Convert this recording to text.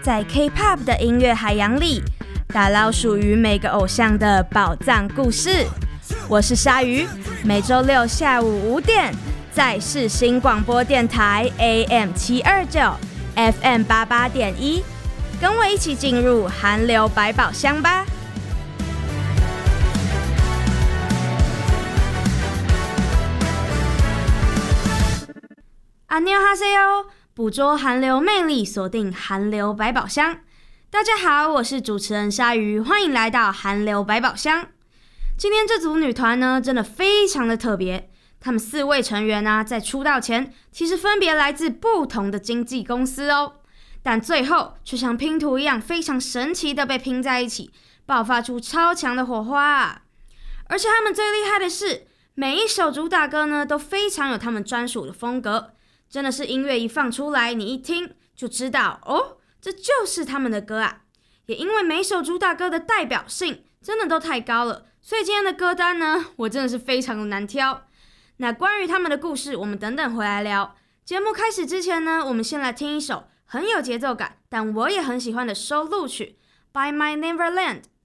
在 K-pop 的音乐海洋里，打捞属于每个偶像的宝藏故事。我是鲨鱼，每周六下午5点，在世新广播电台 AM729 FM88.1，跟我一起进入韩流百宝箱吧。안녕하세요，捕捉韩流魅力，锁定韩流百宝箱。大家好，我是主持人鲨鱼，欢迎来到韩流百宝箱。今天这组女团呢，真的非常的特别。他们4位成员啊，在出道前其实分别来自不同的经纪公司哦，但最后却像拼图一样，非常神奇的被拼在一起，爆发出超强的火花啊！而且他们最厉害的是，每一首主打歌呢，都非常有他们专属的风格。真的是音乐一放出来，你一听就知道哦，这就是他们的歌啊！也因为每首主打歌的代表性真的都太高了，所以今天的歌单呢，我真的是非常的难挑。那关于他们的故事，我们等等回来聊。节目开始之前呢，我们先来听一首很有节奏感，但我也很喜欢的收录曲《By My Neverland》，